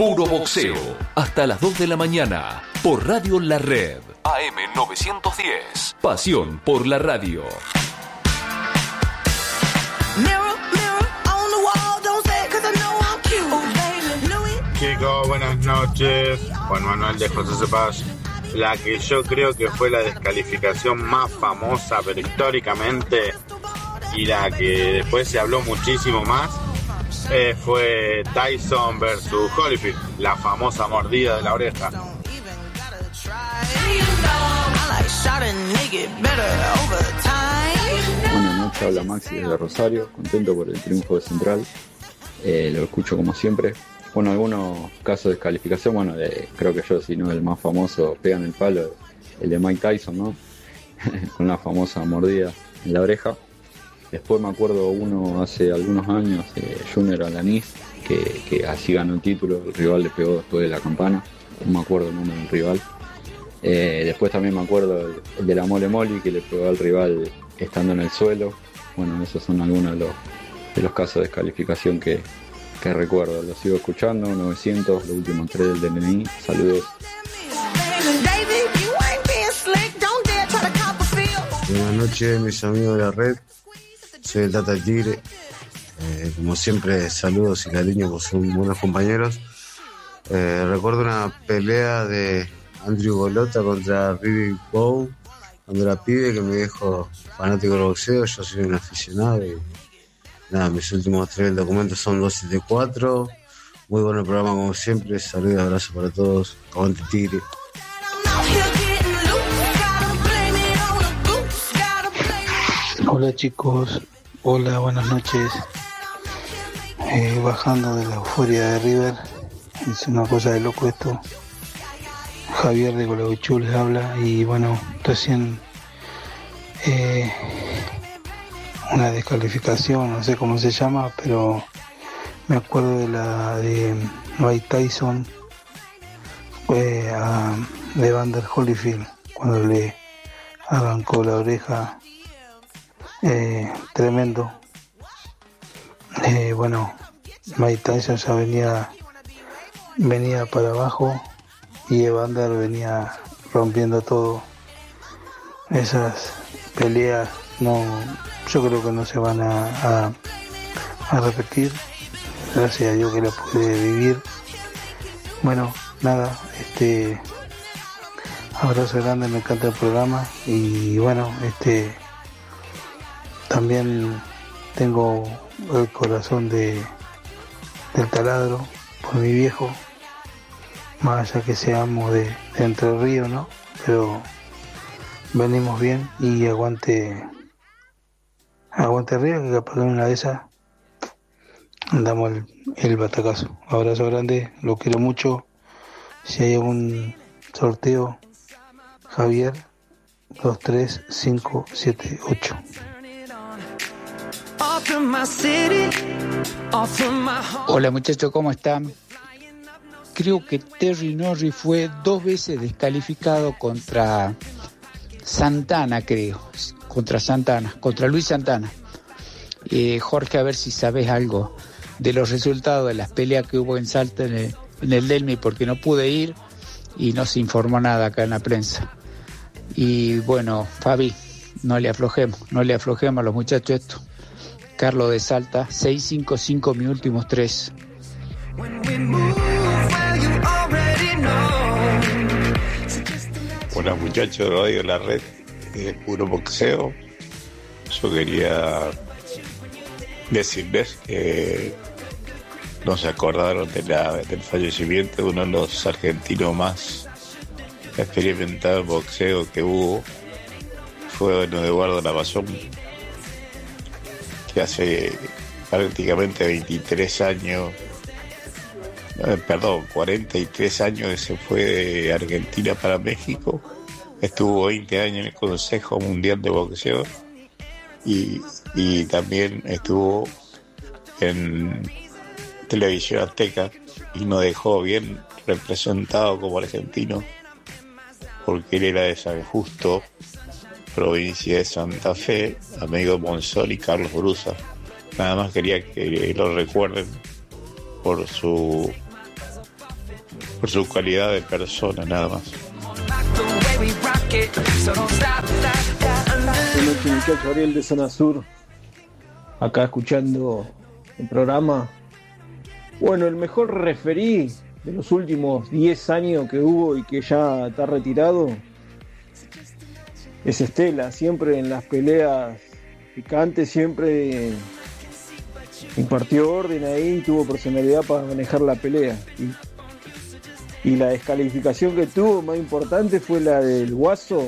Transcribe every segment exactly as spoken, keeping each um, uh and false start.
Puro boxeo. Hasta las dos de la mañana. Por Radio La Red. A M novecientos diez. Pasión por la radio. Chicos, buenas noches. Juan Manuel de José Cepaz. La que yo creo que fue la descalificación más famosa, pero históricamente, y la que después se habló muchísimo más, eh, fue Tyson versus Holyfield, la famosa mordida de la oreja. Buenas noches, habla Maxi desde Rosario, contento por el triunfo de Central, eh, lo escucho como siempre. Bueno, algunos casos de descalificación, bueno, de, creo que yo, si no el más famoso, pegan el palo, el de Mike Tyson, ¿no? Con la famosa mordida en la oreja. Después me acuerdo uno hace algunos años, eh, Junior Alanis, que, que así ganó el título, el rival le pegó después de la campana, no me acuerdo el nombre del rival. Eh, después también me acuerdo el, el de la Mole Moli, que le pegó al rival estando en el suelo. Bueno, esos son algunos de los, de los casos de descalificación que, que recuerdo. Lo sigo escuchando, novecientos, los últimos tres del D N I. Saludos. Buenas noches, mis amigos de la red. Soy el Tata Tigre. Eh, como siempre, saludos y cariño, porque son buenos compañeros. Eh, recuerdo una pelea de Andrew Golota contra Ricky Bowe cuando era pibe, que me dijo fanático del boxeo. Yo soy un aficionado y nada, mis últimos tres documentos son doscientos setenta y cuatro. Muy bueno el programa como siempre. Saludos y abrazos para todos. Aguante Tigre. Hola chicos, hola, buenas noches. Eh, bajando de la euforia de River, es una cosa de loco esto. Javier de Colabichú les habla y bueno, recién eh, una descalificación, no sé cómo se llama, pero me acuerdo de la de Mike Tyson eh, a de Evander Holyfield cuando le arrancó la oreja. Eh, tremendo. Eh, bueno, Mike Tyson ya venía venía para abajo y Evander venía rompiendo todo. Esas peleas no, yo creo que no se van a, a, a repetir. Gracias a Dios que la pude vivir. Bueno, nada, este abrazo grande, me encanta el programa y bueno, este también tengo el corazón de del taladro por mi viejo, más allá que seamos de, de Entre Ríos, ¿no? Pero venimos bien y aguante aguante Río, que capaz en una de esas damos el, el batacazo. Abrazo grande, lo quiero mucho. Si hay algún sorteo, Javier dos tres cinco siete ocho. Hola muchachos, ¿cómo están? Creo que Terry Norris fue dos veces descalificado contra Santana, creo, contra Santana, contra Luis Santana. Eh, Jorge, a ver si sabes algo de los resultados de las peleas que hubo en Salta en el, en el Delmi, porque no pude ir y no se informó nada acá en la prensa. Y bueno, Fabi, no le aflojemos, no le aflojemos a los muchachos esto. Carlos de Salta, seiscientos cincuenta y cinco, mis últimos tres. Hola muchachos de Radio La Red, de Puro Boxeo. Yo quería decirles que no se acordaron de la, del fallecimiento de uno de los argentinos más experimentados en boxeo que hubo. Fue don Eduardo Lavazón, que hace prácticamente veintitrés años, eh, perdón, cuarenta y tres años que se fue de Argentina para México. Estuvo veinte años en el Consejo Mundial de Boxeo y, y también estuvo en Televisión Azteca y nos dejó bien representado como argentino, porque él era de San Justo, provincia de Santa Fe, amigo Monzón y Carlos Brusa. Nada más quería que lo recuerden por su por su calidad de persona, nada más. Buenas noches, muchachos. Ariel de Zona Sur, acá escuchando el programa. Bueno, el mejor referí de los últimos diez años que hubo y que ya está retirado es Estela. Siempre en las peleas picantes, siempre impartió orden ahí, tuvo personalidad para manejar la pelea. Y, y la descalificación que tuvo más importante fue la del Guaso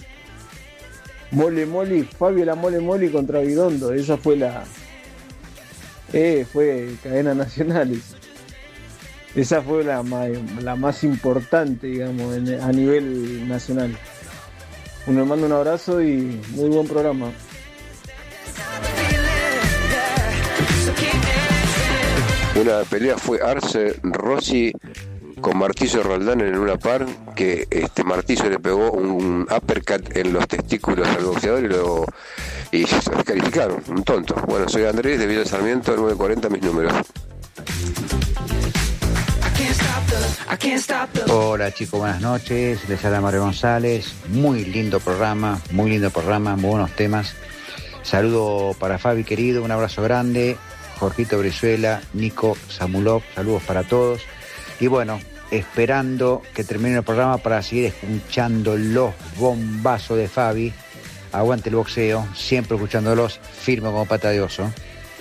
Mole Moli, Fabio la Mole Moli contra Vidondo. Esa fue la eh, fue cadena nacional. Esa fue la más, la más importante, digamos, en, a nivel nacional. Uno, mando un abrazo y muy buen programa. Una pelea fue Arce Rossi con Martillo Roldán en una par, que este Martillo le pegó un uppercut en los testículos al boxeador y lo y se descalificaron, un tonto. Bueno, soy Andrés de Villa Sarmiento, nueve cuarenta mis números. Hola chicos, buenas noches, les habla Mario González. Muy lindo programa, muy lindo programa, muy buenos temas. Saludo para Fabi querido, un abrazo grande. Jorgito Brizuela, Nico Samulov, saludos para todos. Y bueno, esperando que termine el programa para seguir escuchando los bombazos de Fabi. Aguante el boxeo, siempre escuchándolos, firme como pata de oso.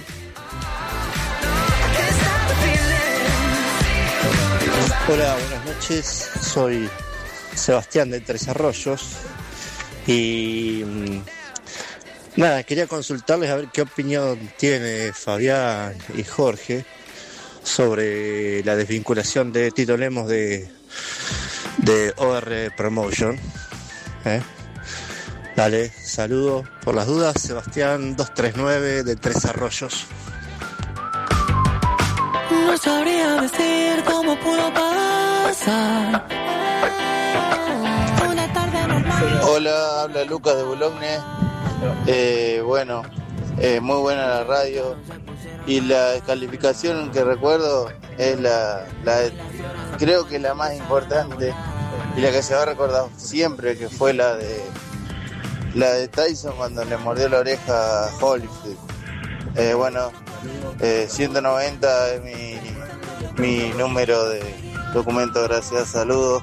Hola, buenas noches, soy Sebastián de Tres Arroyos y nada, quería consultarles a ver qué opinión tiene Fabián y Jorge sobre la desvinculación de Tito Lemos de, de O R Promotion. ¿Eh? Dale, saludo por las dudas, Sebastián doscientos treinta y nueve de Tres Arroyos. No sabría decir cómo pudo pasar una tarde normal. Hola, habla Lucas de Boulogne. Eh, bueno, eh, muy buena la radio. Y la descalificación que recuerdo es la, la, creo que la más importante y la que se va a recordar siempre, que fue la de la de Tyson cuando le mordió la oreja a Holyfield. Eh, bueno, eh, ciento noventa es mi, mi número de documento, gracias, saludos.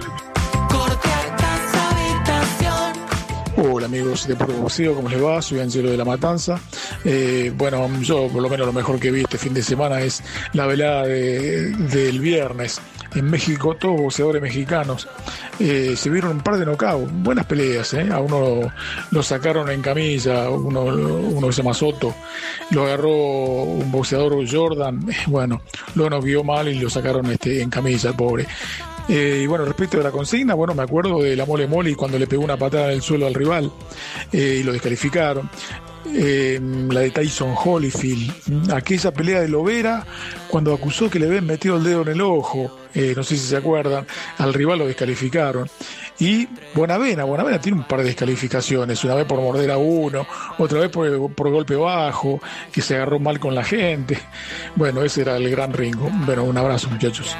Hola amigos de Puro Boxeo, ¿cómo les va? Soy Angelo de La Matanza. Eh, bueno, yo por lo menos lo mejor que vi este fin de semana es la velada de, del viernes. En México, todos boxeadores mexicanos. Eh, se vieron un par de knockouts, buenas peleas, ¿eh? A uno lo, lo sacaron en camilla, uno, uno se llama Soto, lo agarró un boxeador Jordan, bueno, luego nos vio mal y lo sacaron este, en camilla, el pobre. Eh, y bueno, respecto de la consigna, bueno, me acuerdo de la Mole Mole cuando le pegó una patada en el suelo al rival eh, y lo descalificaron. Eh, la de Tyson Holyfield, aquella pelea de Lovera cuando acusó que le habían metido el dedo en el ojo, eh, no sé si se acuerdan, al rival lo descalificaron. Y Bonavena, Bonavena tiene un par de descalificaciones, una vez por morder a uno, otra vez por, por golpe bajo, que se agarró mal con la gente. Bueno, ese era el gran Ringo. Bueno, un abrazo muchachos.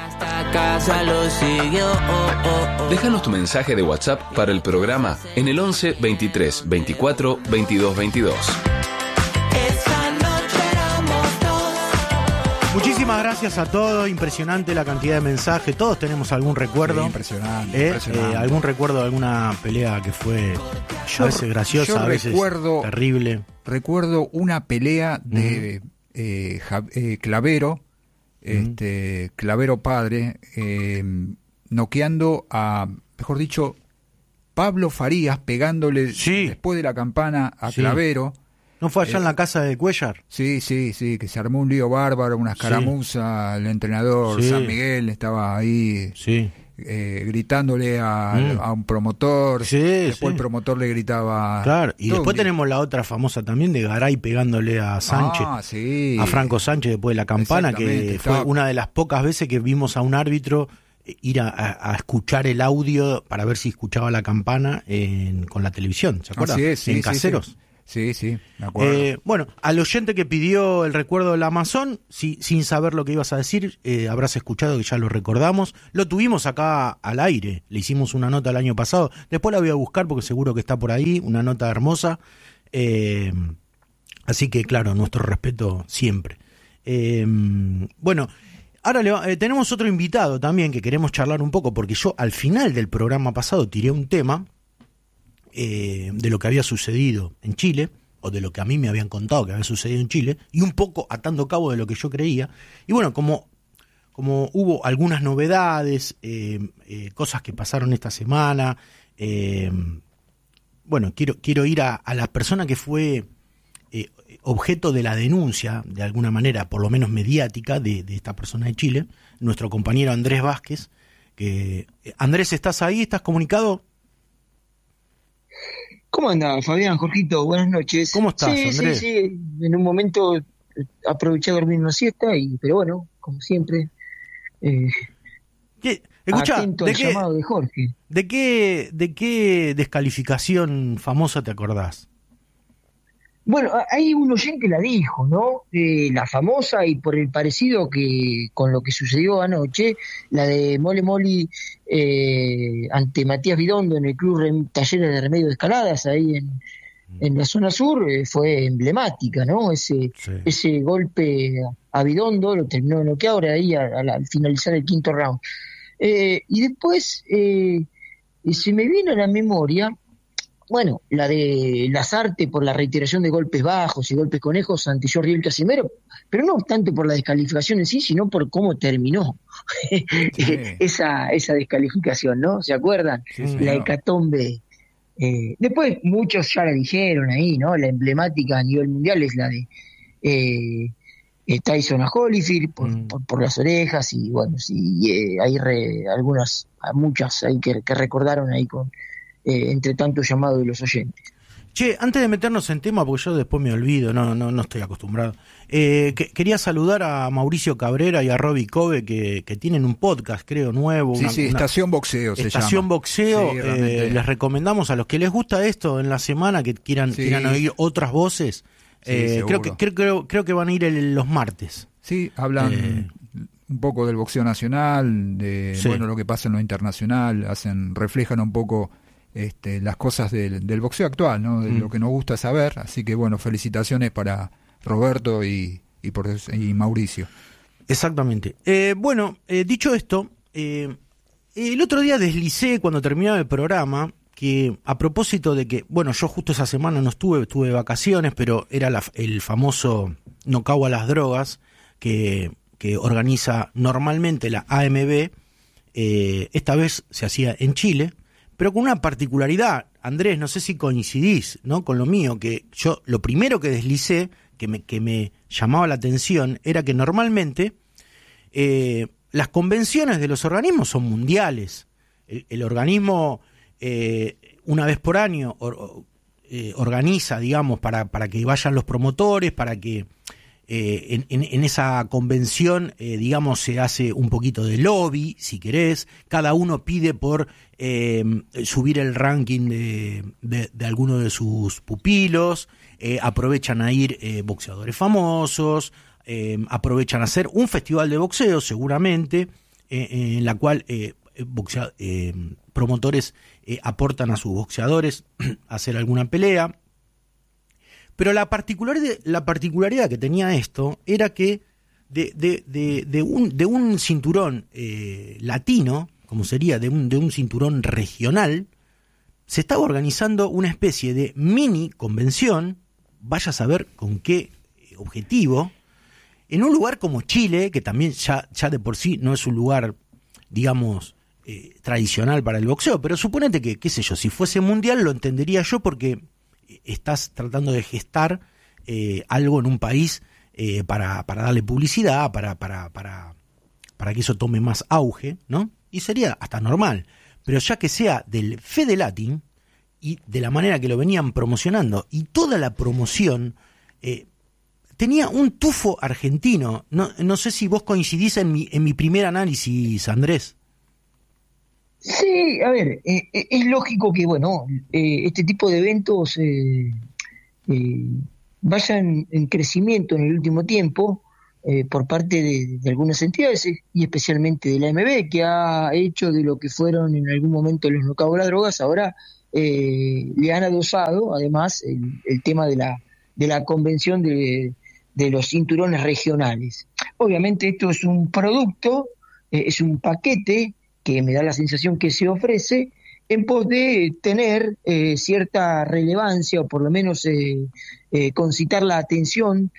Déjanos tu mensaje de WhatsApp para el programa en el once, veintitrés, veinticuatro, veintidós, veintidós. Muchísimas gracias a todos, impresionante la cantidad de mensajes, todos tenemos algún recuerdo. Sí, impresionante, ¿eh? impresionante. Eh, algún recuerdo de alguna pelea que fue yo, a veces graciosa, yo a veces recuerdo, terrible. Recuerdo una pelea de uh-huh. eh, eh, Clavero, uh-huh. este Clavero padre, eh, noqueando a, mejor dicho, Pablo Farías, pegándole sí. después de la campana a sí. Clavero. ¿No fue allá eh, en la casa de Cuellar? Sí, sí, sí, que se armó un lío bárbaro, una escaramuza, sí. el entrenador sí. San Miguel estaba ahí sí. eh, gritándole a, mm. a un promotor, sí, después sí. el promotor le gritaba... Claro, y después tenemos la otra famosa también de Garay pegándole a Sánchez, ah, sí. a Franco Sánchez después de la campana, que fue estaba... una de las pocas veces que vimos a un árbitro ir a, a, a escuchar el audio para ver si escuchaba la campana en, con la televisión, ¿se acuerdan? Así es, sí, en sí, Caseros. Sí, sí. Sí, sí, me acuerdo. Eh, bueno, al oyente que pidió el recuerdo del Amazon, si, sin saber lo que ibas a decir, eh, habrás escuchado que ya lo recordamos. Lo tuvimos acá al aire, le hicimos una nota el año pasado. Después la voy a buscar porque seguro que está por ahí, una nota hermosa. Eh, así que, claro, nuestro respeto siempre. Eh, bueno, ahora le, eh, tenemos otro invitado también que queremos charlar un poco, porque yo al final del programa pasado tiré un tema Eh, de lo que había sucedido en Chile, o de lo que a mí me habían contado que había sucedido en Chile, y un poco atando cabo de lo que yo creía. Y bueno, como, como hubo algunas novedades, eh, eh, cosas que pasaron esta semana, eh, bueno, quiero, quiero ir a, a la persona que fue eh, objeto de la denuncia, de alguna manera, por lo menos mediática, de, de esta persona de Chile, nuestro compañero Andrés Vázquez. Que, Andrés, ¿estás ahí? ¿Estás comunicado? ¿Cómo anda, Fabián, Jorgito? Buenas noches. ¿Cómo estás, sí, Andrés? Sí, sí, en un momento aproveché a dormir una siesta, y pero bueno, como siempre, eh, ¿Qué? Escuchá, atento ¿de al qué, llamado de Jorge. ¿de qué, ¿De qué descalificación famosa te acordás? Bueno, hay un oyente la dijo, ¿no? Eh, la famosa, y por el parecido que con lo que sucedió anoche, la de Mole Moli eh, ante Matías Bidondo en el Club Rem- Talleres de Remedios de Escaladas, ahí en, en la zona sur, eh, fue emblemática, ¿no? Ese, sí. ese golpe a Bidondo lo terminó noqueado ahí a, a la- al finalizar el quinto round. Eh, y después eh, se me vino a la memoria, bueno, la de Lazarte por la reiteración de golpes bajos y golpes conejos ante Jordi Casimero, pero no tanto por la descalificación en sí, sino por cómo terminó sí. esa, esa descalificación, ¿no? ¿Se acuerdan? Sí, la señor. hecatombe. Eh, después muchos ya la dijeron ahí, ¿no? La emblemática a nivel mundial es la de eh, eh, Tyson a Holyfield por, Mm. por, por las orejas, y bueno, sí, eh, hay re- algunas, muchas ahí que, que recordaron ahí con Eh, entre tanto llamado de los oyentes. Che, antes de meternos en tema, porque yo después me olvido, no no no estoy acostumbrado, eh, que, quería saludar a Mauricio Cabrera y a Robbie Kobe, que, que tienen un podcast, creo, nuevo. Sí, una, sí, una- Estación Boxeo se Estación llama. Boxeo. Sí, eh, realmente. les recomendamos a los que les gusta esto en la semana, que quieran, Sí. quieran oír otras voces. Sí, eh, creo, que, seguro. creo, creo, creo que van a ir el- los martes. Sí, hablan Eh. un poco del boxeo nacional, de Sí. bueno lo que pasa en lo internacional, hacen reflejan un poco este, las cosas del, del boxeo actual, ¿no? De Mm. lo que nos gusta saber. Así que bueno, felicitaciones para Roberto y, y, por, y Mauricio. Exactamente. Eh, bueno, eh, dicho esto, eh, el otro día deslicé cuando terminaba el programa que a propósito de que, bueno, yo justo esa semana no estuve, estuve de vacaciones, pero era la, el famoso Nocao a las drogas que, que organiza normalmente la A M B, eh, esta vez se hacía en Chile, pero con una particularidad. Andrés, no sé si coincidís, ¿no?, con lo mío, que yo lo primero que deslicé, que me, que me llamaba la atención, era que normalmente eh, las convenciones de los organismos son mundiales. El, el organismo eh, una vez por año or, eh, organiza, digamos, para, para que vayan los promotores, para que eh, en, en, en esa convención, eh, digamos, se hace un poquito de lobby, si querés. Cada uno pide por eh, subir el ranking de, de, de alguno de sus pupilos, eh, aprovechan a ir eh, boxeadores famosos, eh, aprovechan a hacer un festival de boxeo, seguramente, eh, en la cual eh, boxea, eh, promotores eh, aportan a sus boxeadores a hacer alguna pelea. Pero la particularidad, la particularidad que tenía esto era que de, de, de, de, un, de un cinturón eh, latino, como sería de un, de un cinturón regional, se estaba organizando una especie de mini convención, vaya a saber con qué objetivo, en un lugar como Chile, que también ya, ya de por sí no es un lugar, digamos, eh, tradicional para el boxeo, pero suponete que, qué sé yo, si fuese mundial lo entendería yo, porque estás tratando de gestar eh, algo en un país eh, para, para darle publicidad, para, para, para, para que eso tome más auge, ¿no? Y sería hasta normal. Pero ya que sea del Fede Latin y de la manera que lo venían promocionando, y toda la promoción eh, tenía un tufo argentino. No, no sé si vos coincidís en mi, en mi primer análisis, Andrés. Sí, a ver, eh, eh, es lógico que, bueno, eh, este tipo de eventos eh, eh, vaya en, en crecimiento en el último tiempo eh, por parte de, de algunas entidades y especialmente de la A M B, que ha hecho de lo que fueron en algún momento los knockouts de las drogas, ahora eh, le han adosado además el, el tema de la, de la convención de, de los cinturones regionales. Obviamente esto es un producto, eh, es un paquete que me da la sensación que se ofrece en pos de tener eh, cierta relevancia o por lo menos eh, eh, concitar la atención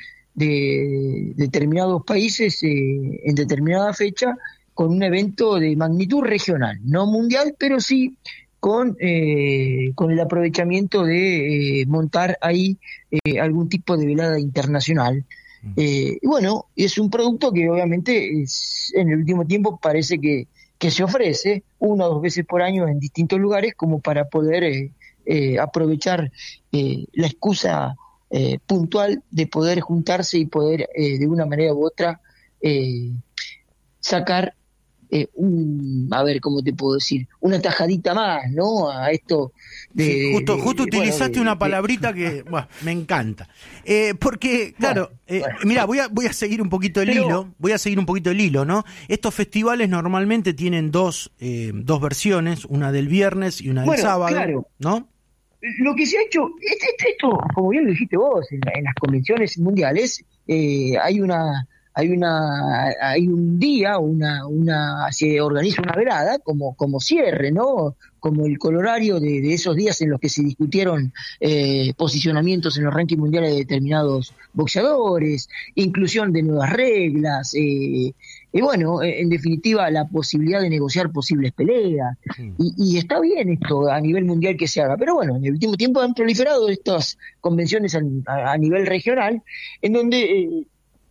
de determinados países eh, en determinada fecha con un evento de magnitud regional, no mundial, pero sí con, eh, con el aprovechamiento de eh, montar ahí eh, algún tipo de velada internacional. Eh, y bueno, es un producto que obviamente es, en el último tiempo parece que, que se ofrece una o dos veces por año en distintos lugares como para poder eh, eh, aprovechar eh, la excusa eh, puntual de poder juntarse y poder eh, de una manera u otra eh, sacar eh, un, a ver, ¿cómo te puedo decir? Una tajadita más, ¿no? A esto de... Sí, justo de, justo de, utilizaste bueno, de, una de, palabrita que bueno, me encanta. Eh, porque, claro, bueno, eh, bueno. mira, voy a, voy a seguir un poquito el Pero, hilo, voy a seguir un poquito el hilo, ¿no? Estos festivales normalmente tienen dos, eh, dos versiones, una del viernes y una del bueno, sábado, claro. ¿no? Lo que se ha hecho, esto, esto, como bien lo dijiste vos, en, en las convenciones mundiales eh, hay una... hay una hay un día, una una se organiza una velada como como cierre, ¿no? Como el colorario de, de esos días en los que se discutieron eh, posicionamientos en los rankings mundiales de determinados boxeadores, inclusión de nuevas reglas, eh, y bueno, en definitiva la posibilidad de negociar posibles peleas, y, y está bien esto a nivel mundial que se haga, pero bueno, en el último tiempo han proliferado estas convenciones a, a, a nivel regional, en donde eh,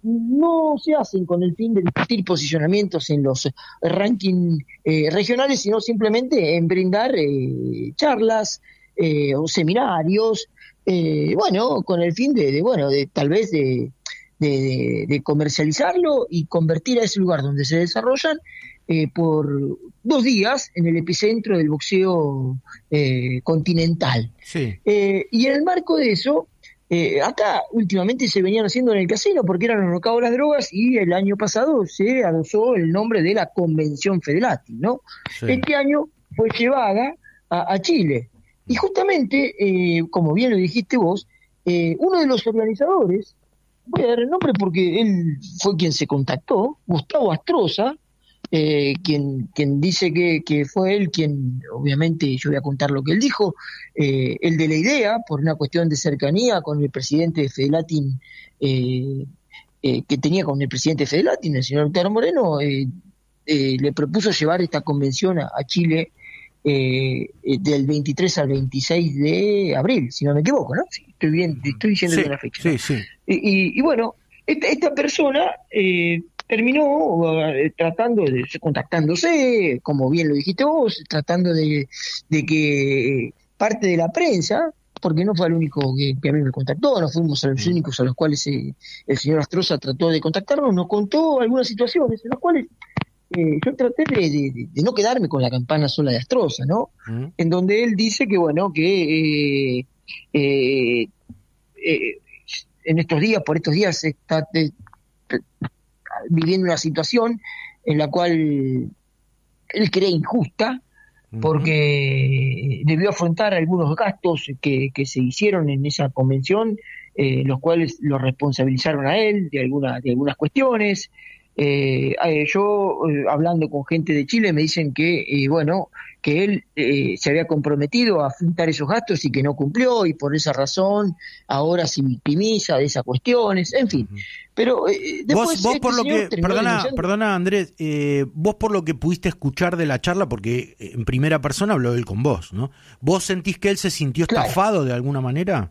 no se hacen con el fin de discutir posicionamientos en los rankings eh, regionales, sino simplemente en brindar eh, charlas eh, o seminarios, eh, bueno, con el fin de, de bueno, de tal vez de, de, de, de comercializarlo y convertir a ese lugar donde se desarrollan eh, por dos días en el epicentro del boxeo eh, continental. Sí. Eh, y en el marco de eso, Eh, acá últimamente se venían haciendo en el casino porque eran los knockouts de las drogas y el año pasado se adosó el nombre de la Convención Federati, ¿no? Sí. Este año fue llevada a, a Chile y justamente, eh, como bien lo dijiste vos, eh, uno de los organizadores, voy a dar el nombre porque él fue quien se contactó, Gustavo Astroza, Eh, quien quien dice que, que fue él quien, obviamente yo voy a contar lo que él dijo, eh, el de la idea, por una cuestión de cercanía con el presidente de Fedelatin, eh, eh, que tenía con el presidente de Fedelatin, el señor Octavio Moreno, eh, eh, le propuso llevar esta convención a, a Chile eh, eh, del veintitrés al veintiséis de abril, si no me equivoco, ¿no? Sí, estoy bien, estoy diciendo Sí, bien la fecha, sí, ¿no? sí. Y, y, y bueno, esta, esta persona eh, terminó eh, tratando de contactándose, como bien lo dijiste vos, tratando de, de que parte de la prensa, porque no fue el único que, que a mí me contactó, no fuimos a los únicos a los cuales eh, el señor Astroza trató de contactarnos, nos contó algunas situaciones en las cuales eh, yo traté de, de, de no quedarme con la campana sola de Astroza, ¿no? Mm. En donde él dice que, bueno, que eh, eh, eh, en estos días, por estos días, se está de, de, viviendo una situación en la cual él cree injusta, porque debió afrontar algunos gastos que, que se hicieron en esa convención, eh, los cuales lo responsabilizaron a él de, alguna, de algunas cuestiones. Eh, eh, yo, eh, hablando con gente de Chile, me dicen que, eh, bueno, que él eh, se había comprometido a afrontar esos gastos y que no cumplió, y por esa razón ahora se victimiza de esas cuestiones, en fin. Pero eh, después vos, vos este por lo que, perdona, denunciando... perdona Andrés, eh, vos por lo que pudiste escuchar de la charla, porque en primera persona habló él con vos, ¿no? ¿Vos sentís que él se sintió claro. estafado de alguna manera?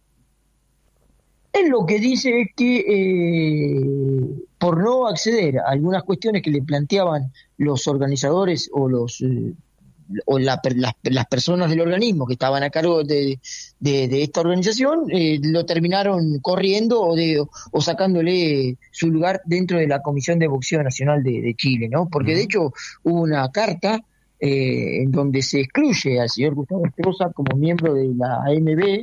Él lo que dice es que eh, por no acceder a algunas cuestiones que le planteaban los organizadores o los eh, o la, las, las personas del organismo que estaban a cargo de, de, de esta organización, eh, lo terminaron corriendo o, de, o sacándole su lugar dentro de la Comisión de Boxeo Nacional de, de Chile, ¿no? Porque uh-huh. de hecho hubo una carta eh, en donde se excluye al señor Gustavo Astroza como miembro de la A M B,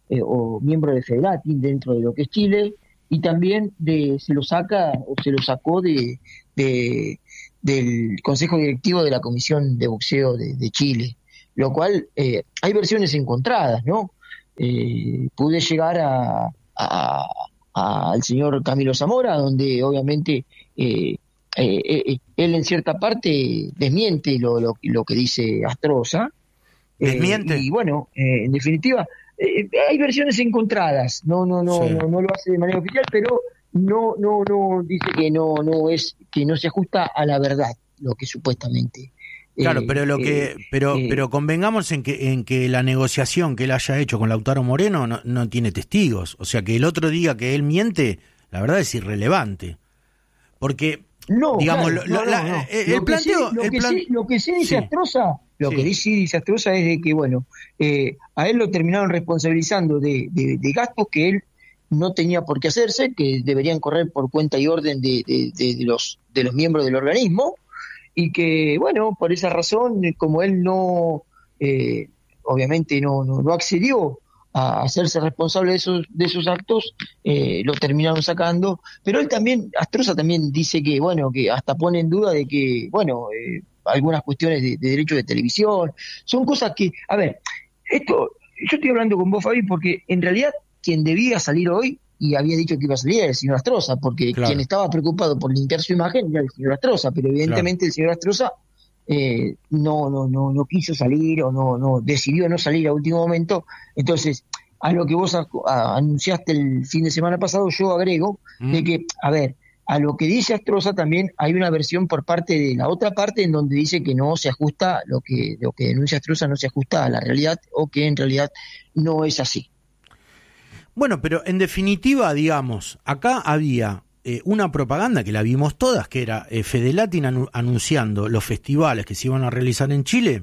eh, o miembro de Federati dentro de lo que es Chile, y también de se lo saca o se lo sacó de, de del Consejo Directivo de la Comisión de Boxeo de, de Chile, lo cual eh, hay versiones encontradas, ¿no? Eh, pude llegar a, a, a, al señor Camilo Zamora, donde obviamente eh, eh, eh, él en cierta parte desmiente lo, lo, lo que dice Astroza. ¿Desmiente? Eh, y bueno, eh, en definitiva, eh, hay versiones encontradas, no, no, no, sí. no, no lo hace de manera oficial, pero no, no, no dice que no, no es, que no se ajusta a la verdad, lo que supuestamente. Claro, eh, pero lo que, eh, pero, eh, pero convengamos en que, en que la negociación que él haya hecho con Lautaro Moreno no, no tiene testigos, o sea que el otro diga que él miente, la verdad es irrelevante, porque no, digamos, claro, lo, no, la, no, no. el lo planteo, que sí, lo, el que plan... sí, lo que sí dice sí. Astroza, lo sí. que sí dice Astroza es de que bueno, eh, a él lo terminaron responsabilizando de, de, de gastos que él no tenía por qué hacerse, que deberían correr por cuenta y orden de, de, de, de los de los miembros del organismo, y que bueno, por esa razón, como él no eh, obviamente no, no, no accedió a hacerse responsable de esos de esos actos, eh, lo terminaron sacando. Pero él también, Astroza también dice que bueno, que hasta pone en duda de que bueno, eh, algunas cuestiones de, de derechos de televisión, son cosas que, a ver, esto, yo estoy hablando con vos, Fabi, porque en realidad quien debía salir hoy, y había dicho que iba a salir, era el señor Astroza, porque claro. quien estaba preocupado por limpiar su imagen era el señor Astroza, pero evidentemente claro. el señor Astroza eh, no, no, no, no quiso salir, o no, no decidió no salir a último momento. Entonces, a lo que vos a, a, anunciaste el fin de semana pasado, yo agrego mm. de que, a ver, a lo que dice Astroza también hay una versión por parte de la otra parte en donde dice que no se ajusta, lo que, lo que denuncia Astroza no se ajusta a la realidad, o que en realidad no es así. Bueno, pero en definitiva, digamos, acá había eh, una propaganda que la vimos todas, que era eh, Fedelatin anu- anunciando los festivales que se iban a realizar en Chile,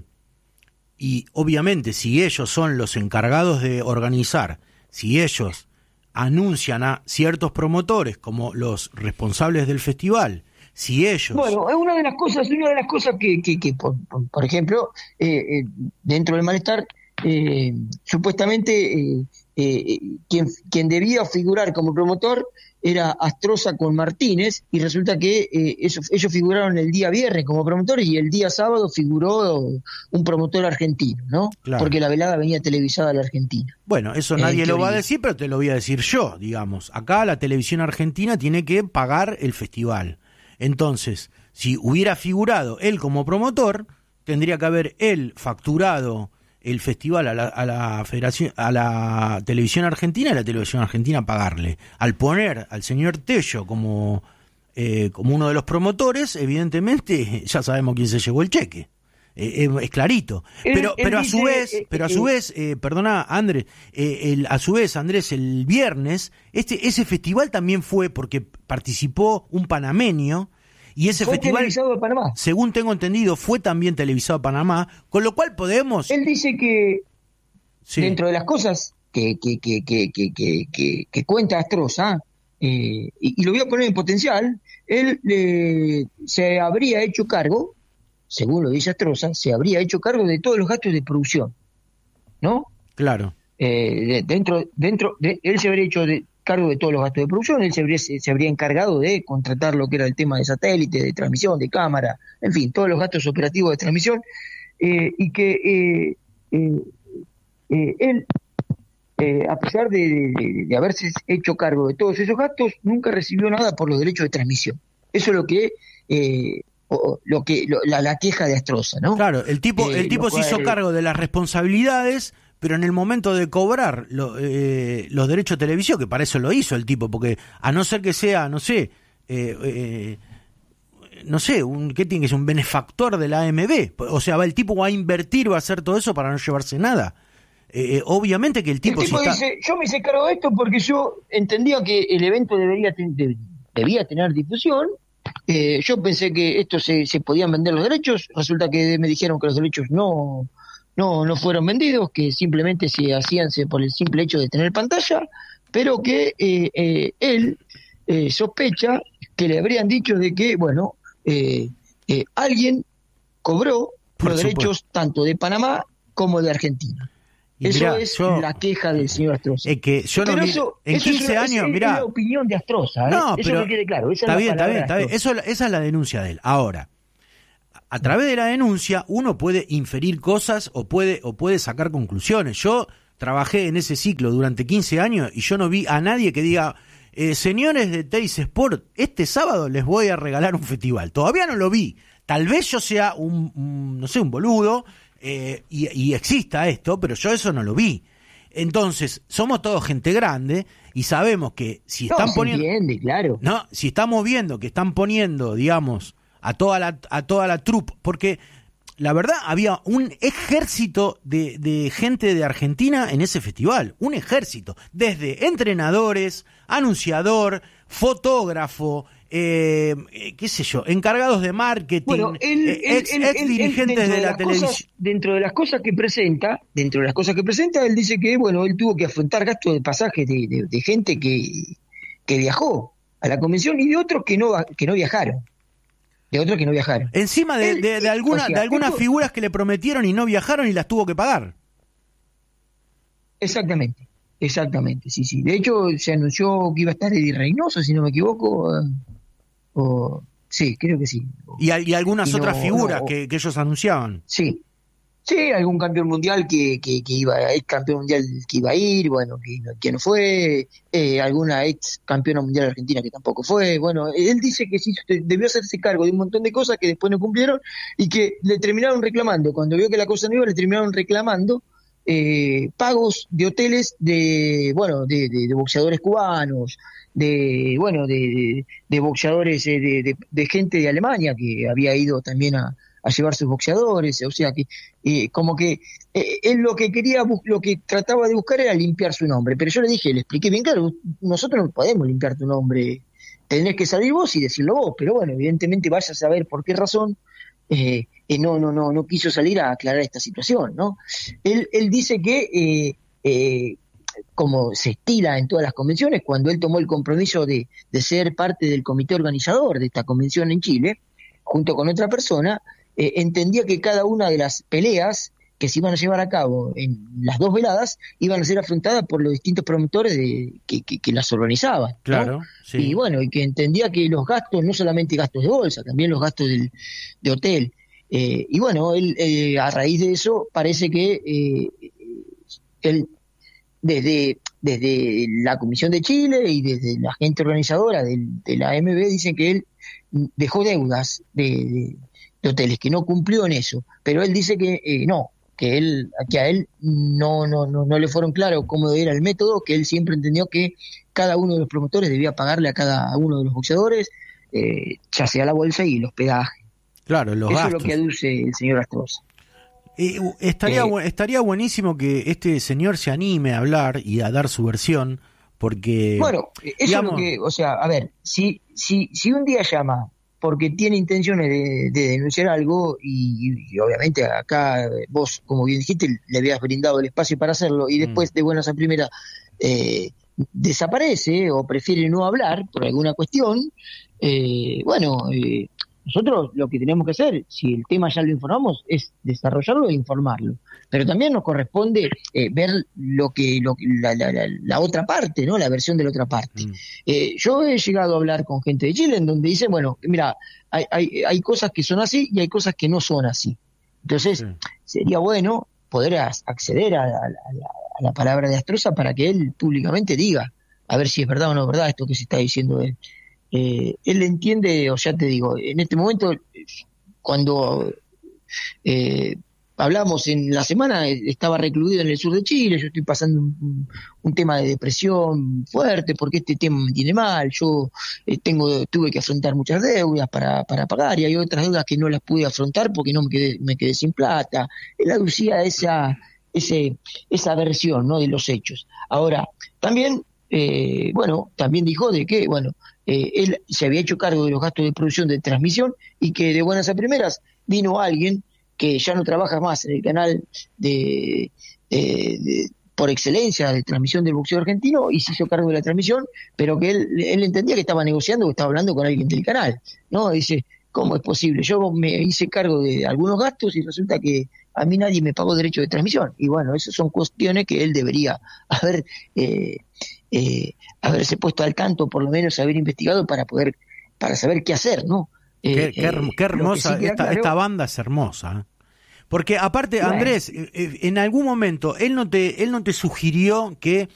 y obviamente si ellos son los encargados de organizar, si ellos anuncian a ciertos promotores como los responsables del festival, si ellos... Bueno, es una de las cosas, una de las cosas que, que, que por, por, por ejemplo, eh, eh, dentro del malestar, eh, supuestamente... Eh, Eh, quien, quien debía figurar como promotor era Astroza con Martínez, y resulta que eh, eso, ellos figuraron el día viernes como promotores, y el día sábado figuró un promotor argentino, ¿no? Claro. Porque la velada venía televisada a la Argentina. Bueno, eso nadie lo va a decir, pero te lo voy a decir yo, digamos. Acá la televisión argentina tiene que pagar el festival. Entonces, si hubiera figurado él como promotor, tendría que haber él facturado el festival a la, a la federación, a la televisión argentina, y la televisión argentina pagarle. Al poner al señor Tello como eh, como uno de los promotores, evidentemente ya sabemos quién se llevó el cheque. Eh, es, es clarito. Él, pero él pero a dice, su vez, eh, pero a eh, su vez, eh, perdona Andrés, eh, el, a su vez Andrés, el viernes este ese festival también fue porque participó un panameño. Y ese fue festival, televisado de Panamá. Según tengo entendido, fue también televisado a Panamá, con lo cual podemos... Él dice que sí. dentro de las cosas que, que, que, que, que, que, que, que cuenta Astroza, eh, y, y lo voy a poner en potencial, él eh, se habría hecho cargo, según lo dice Astroza, se habría hecho cargo de todos los gastos de producción, ¿no? Claro. Eh, de, dentro, dentro de, él se habría hecho de, cargo de todos los gastos de producción, él se habría, se habría encargado de contratar lo que era el tema de satélite, de transmisión, de cámara, en fin, todos los gastos operativos de transmisión, eh, y que eh, eh, eh, él, eh, a pesar de, de, de haberse hecho cargo de todos esos gastos, nunca recibió nada por los derechos de transmisión. Eso es lo que... Eh, o, lo que lo, la, la queja de Astroza, ¿no? Claro, el tipo, eh, el tipo se hizo cargo de las responsabilidades, pero en el momento de cobrar lo, eh, los derechos de televisión, que para eso lo hizo el tipo, porque a no ser que sea, no sé, eh, eh, no sé, un, ¿qué tiene que ser? Un benefactor de la A M B. O sea, va, el tipo va a invertir, va a hacer todo eso para no llevarse nada. Eh, obviamente que el tipo... El tipo si dice, está... yo me hice cargo de esto porque yo entendía que el evento debería ten, de, debía tener difusión. Eh, yo pensé que esto se, se podían vender los derechos. Resulta que me dijeron que los derechos no... No, no fueron vendidos, que simplemente se hacían por el simple hecho de tener pantalla, pero que eh, eh, él eh, sospecha que le habrían dicho de que, bueno, eh, eh, alguien cobró por los supuesto. derechos tanto de Panamá como de Argentina. Y eso mirá, es yo- la queja del señor Astroza. Es que yo no Pero vi- eso- en eso es quince una- años, es, mirá. es la opinión de Astroza, ¿eh? No, eso pero que quede claro. Esa es está la bien, está palabra bien, de está bien. Astroza. Eso, esa es la denuncia de él. Ahora, a través de la denuncia uno puede inferir cosas o puede o puede sacar conclusiones. Yo trabajé en ese ciclo durante quince años y yo no vi a nadie que diga, eh, señores de Teis Sport, este sábado les voy a regalar un festival. Todavía no lo vi. Tal vez yo sea un, un, no sé, un boludo eh, y, y exista esto, pero yo eso no lo vi. Entonces, somos todos gente grande y sabemos que si No, están se poniendo... entiende, claro. No, si estamos viendo que están poniendo, digamos, a toda la, a toda la troupe, porque la verdad había un ejército de, de gente de Argentina en ese festival, un ejército, desde entrenadores, anunciador, fotógrafo, eh, eh, qué sé yo, encargados de marketing, Bueno, él, eh, él- ex, él- ex él- él, dirigentes dentro de la las televisión. cosas- dentro de las cosas que presenta, dentro de las cosas que presenta, él dice que bueno, él tuvo que afrontar gastos de pasaje de, de- de gente que, que viajó a la convención y de otros que no que no viajaron. De otros que no viajaron. Encima de, Él- de, de, alguna- o sea, de algunas esto- figuras que le prometieron y no viajaron y las tuvo que pagar. Exactamente, exactamente, sí, sí. De hecho, se anunció que iba a estar Eddie Reynoso, si no me equivoco. eh, o sí, creo que sí. Y, al- y algunas Y no- otras figuras no. que, que ellos anunciaban. Sí, sí, algún campeón mundial que, que, que iba, ex campeón mundial que iba a ir, bueno, que no, que no fue, eh, alguna ex campeona mundial argentina que tampoco fue, bueno, él dice que sí, debió hacerse cargo de un montón de cosas que después no cumplieron y que le terminaron reclamando, cuando vio que la cosa no iba, le terminaron reclamando eh, pagos de hoteles de, bueno, de, de, de boxeadores cubanos, de, bueno, de, de, de boxeadores, eh, de, de, de gente de Alemania que había ido también a, a llevar sus boxeadores, o sea que eh, como que eh, él lo que quería, bus- lo que trataba de buscar era limpiar su nombre, pero yo le dije, le expliqué bien claro, nosotros no podemos limpiar tu nombre, tenés que salir vos y decirlo vos, pero bueno, evidentemente vaya a saber por qué razón eh, eh, no, no, no, no quiso salir a aclarar esta situación, ¿no? Él, él dice que eh, eh, como se estila en todas las convenciones, cuando él tomó el compromiso de, de ser parte del comité organizador de esta convención en Chile, junto con otra persona, eh, entendía que cada una de las peleas que se iban a llevar a cabo en las dos veladas iban a ser afrontadas por los distintos promotores de, que, que, que las organizaban, ¿no? Claro, sí. Y bueno, y que entendía que los gastos, no solamente gastos de bolsa, también los gastos del, de hotel. Eh, y bueno, él eh, a raíz de eso parece que eh, él desde, desde la Comisión de Chile y desde la gente organizadora del, de la A M B dicen que él dejó deudas de, de, de hoteles, que no cumplió en eso, pero él dice que eh, no, que él que a él no, no, no, no le fueron claros cómo era el método, que él siempre entendió que cada uno de los promotores debía pagarle a cada uno de los boxeadores, eh, ya sea la bolsa y el hospedaje. Claro, los Eso gastos. es lo que aduce el señor Astroza. Eh, u- estaría, Eh, bu- estaría buenísimo que este señor se anime a hablar y a dar su versión, porque... Bueno, eso digamos, es lo que, o sea, a ver, si, si, si un día llama porque tiene intenciones de, de denunciar algo y, y obviamente acá eh, vos, como bien dijiste, le habías brindado el espacio para hacerlo y después de buenas a primeras eh, desaparece o prefiere no hablar por alguna cuestión, eh, bueno, eh, nosotros lo que tenemos que hacer, si el tema ya lo informamos, es desarrollarlo e informarlo. Pero también nos corresponde eh, ver lo que, lo, que- la, la, la, la otra parte, ¿no? La versión de la otra parte. Eh, yo he llegado a hablar con gente de Chile en donde dice, bueno, mira, hay, hay, hay cosas que son así y hay cosas que no son así. Entonces, sería bueno poder as- acceder a, la- a la, a la palabra de Astroza para que él públicamente diga, a ver si es verdad o no es verdad esto que se está diciendo de él. Eh, él entiende, o ya te digo, en este momento, eh, cuando eh, hablamos en la semana, eh, estaba recluido en el sur de Chile, yo estoy pasando un, un- un tema de depresión fuerte porque este tema me tiene mal, yo eh, tengo tuve que afrontar muchas deudas para, para pagar y hay otras deudas que no las pude afrontar porque no me quedé, me quedé sin plata. Él aducía esa, ese, esa versión, ¿no?, de los hechos. Ahora, también, eh, bueno, también dijo de que, bueno, eh, él se había hecho cargo de los gastos de producción de transmisión y que de buenas a primeras vino alguien que ya no trabaja más en el canal de, de- de- por excelencia de transmisión del boxeo argentino y se hizo cargo de la transmisión, pero que él, él entendía que estaba negociando o estaba hablando con alguien del canal, ¿no? Dice, ¿cómo es posible? Yo me hice cargo de algunos gastos y resulta que a mí nadie me pagó derecho de transmisión. Y bueno, esas son cuestiones que él debería haber eh, eh, haberse puesto al tanto, por lo menos haber investigado para poder, para saber qué hacer, ¿no? Eh, qué, qué, eh, qué hermosa, sí esta, claro, esta banda es hermosa. Porque aparte, bueno. Andrés, en algún momento él no te, él no te sugirió que